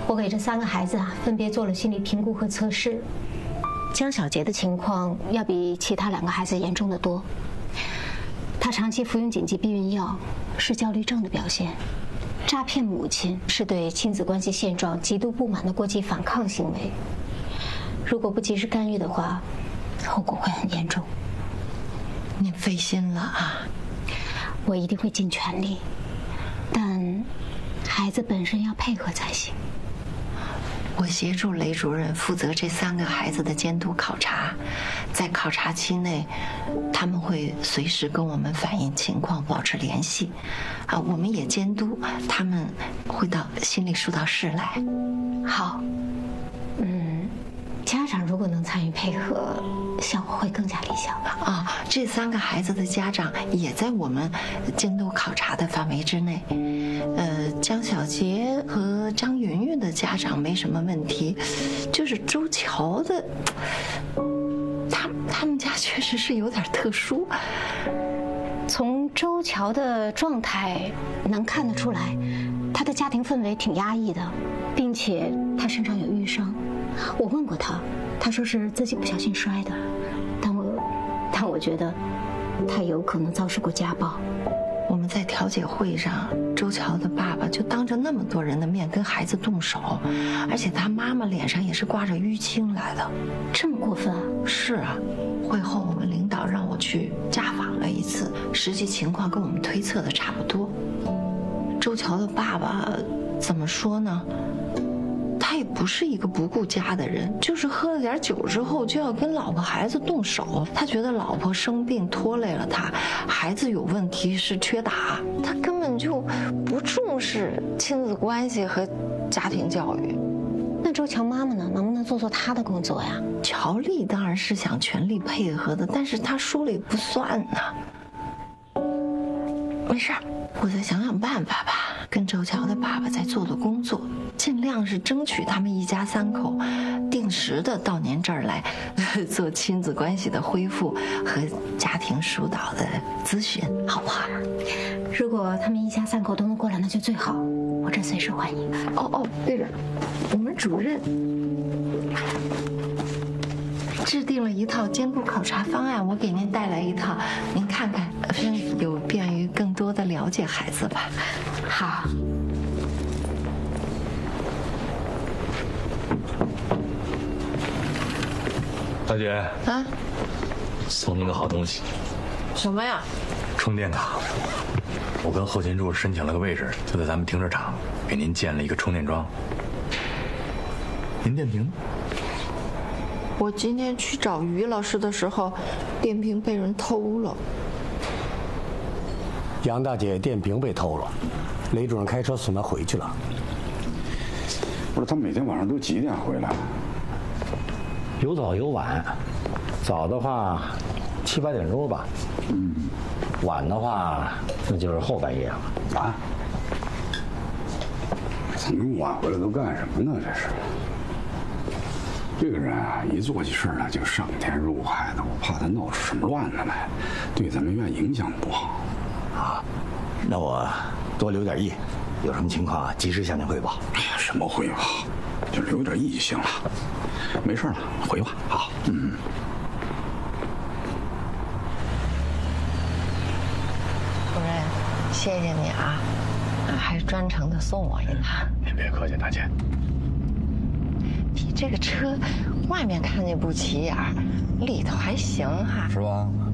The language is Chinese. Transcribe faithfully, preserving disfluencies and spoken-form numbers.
我给这三个孩子啊分别做了心理评估和测试。江小杰的情况要比其他两个孩子严重得多。他长期服用紧急避孕药，是焦虑症的表现；诈骗母亲是对亲子关系现状极度不满的过激反抗行为。如果不及时干预的话，后果会很严重。 您费心了啊！ 我一定会尽全力，但孩子本身要配合才行。 我协助雷主任负责这三个孩子的监督考察，在考察期内，他们会随时跟我们反映情况，保持联系。啊，我们也监督他们会到心理疏导室来。 好，嗯，家长如果能参与配合，效果会更加理想。 啊，这三个孩子的家长也在我们监督考察的范围之内。呃，江小杰和张云云的家长没什么问题，就是周乔的，他他们家确实是有点特殊。 从周乔的状态能看得出来，他的家庭氛围挺压抑的，并且他身上有瘀伤。我问过他，他说是自己不小心摔的，但我但我觉得他有可能遭受过家暴。 我们在调解会上，周乔的爸爸就当着那么多人的面跟孩子动手，而且他妈妈脸上也是挂着淤青来的。 这么过分啊？ 是啊，会后我们领导让我去家访了一次，实际情况跟我们推测的差不多。周乔的爸爸怎么说呢？他也不是一个不顾家的人，就是喝了点酒之后就要跟老婆孩子动手。他觉得老婆生病拖累了他，孩子有问题是缺打，他根本就不重视亲子关系和家庭教育。 那周乔妈妈呢？能不能做做她的工作呀？ 乔丽当然是想全力配合的，但是她说了也不算呢。没事，我再想想办法吧。跟周乔的爸爸在做做工作，尽量是争取他们一家三口定时的到您这儿来做亲子关系的恢复和家庭疏导的咨询，好不好？ 如果他们一家三口都能过来，那就最好，我这随时欢迎。 哦哦，对了，我们主任制定了一套监督考察方案，我给您带来一套，您看看，有便于更多的了解孩子吧。 好。 大姐啊， 送你个好东西。 什么呀？ 充电卡。我跟后勤处申请了个位置，就在咱们停车场，给您建了一个充电桩。您电瓶？ 我今天去找于老师的时候，电瓶被人偷了。 杨大姐电瓶被偷了，雷主任开车送她回去了。 不是，他每天晚上都几点回来？ 有早有晚，早的话七八点钟吧，嗯，晚的话那就是后半夜了。 啊？他能晚回来都干什么呢？这是。这个人啊，一做起事来就伤天入海的，我怕他闹出什么乱子来，对咱们院影响不好。 啊，那我多留点意，有什么情况啊，及时向您汇报。 哎呀，什么汇报，就留点意就行了。没事了，回吧。好，嗯。 主任，谢谢你啊，还专程的送我一趟。 您别客气，大姐。 你这个车外面看见不起眼，里头还行哈。 是吧？